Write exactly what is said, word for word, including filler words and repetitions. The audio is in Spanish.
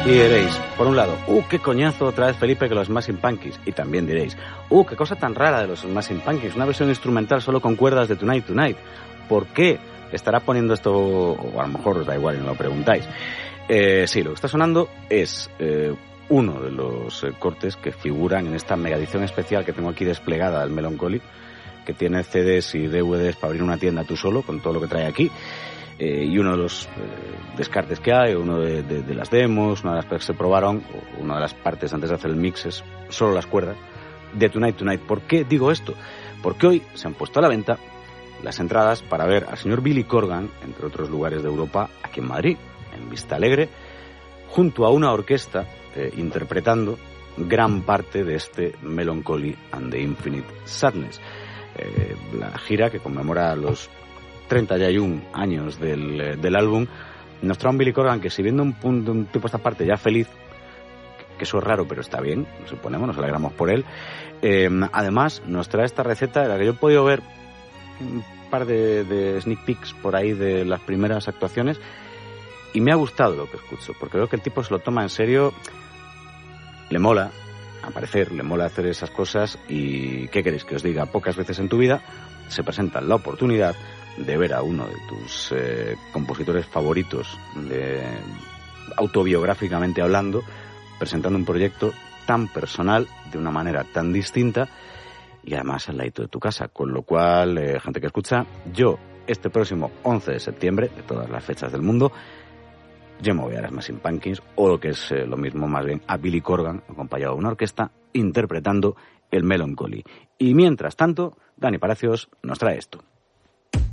Y diréis, por un lado, uh, qué coñazo otra vez Felipe que los Smashing Pumpkins. Y también diréis, uh, qué cosa tan rara de los Smashing Pumpkins, una versión instrumental solo con cuerdas de Tonight Tonight. ¿Por qué estará poniendo esto? O a lo mejor os da igual y no lo preguntáis. Eh, sí, lo que está sonando es eh, uno de los eh, cortes que figuran en esta megadición especial que tengo aquí desplegada del Melancholy, que tiene C Ds y D V Ds para abrir una tienda tú solo, con todo lo que trae aquí. Eh, y uno de los eh, descartes que hay, uno de, de, de las demos, una de las que se probaron, una de las partes antes de hacer el mix es solo las cuerdas de Tonight Tonight. ¿Por qué digo esto? Porque hoy se han puesto a la venta las entradas para ver al señor Billy Corgan, entre otros lugares de Europa, aquí en Madrid, en Vista Alegre, junto a una orquesta eh, interpretando gran parte de este Melancholy and the Infinite Sadness. Eh, la gira que conmemora los treinta y un años del, del álbum, nos trae un Billy Corgan que, si viendo un, un, un tipo esta parte ya feliz, que eso es raro pero está bien, nos suponemos, nos alegramos por él, eh, además nos trae esta receta de la que yo he podido ver un par de, de sneak peeks por ahí de las primeras actuaciones y me ha gustado lo que escucho, porque veo que el tipo se lo toma en serio, le mola aparecer, le mola hacer esas cosas y ¿qué queréis que os diga? Pocas veces en tu vida se presenta la oportunidad de ver a uno de tus eh, compositores favoritos, de, autobiográficamente hablando, presentando un proyecto tan personal, de una manera tan distinta y además al ladito de tu casa. Con lo cual, eh, gente que escucha, yo este próximo once de septiembre, de todas las fechas del mundo, yo me voy a las Smashing Pumpkins, o lo que es eh, lo mismo, más bien, a Billy Corgan, acompañado de una orquesta, interpretando el Melancholy. Y mientras tanto, Dani Palacios nos trae esto.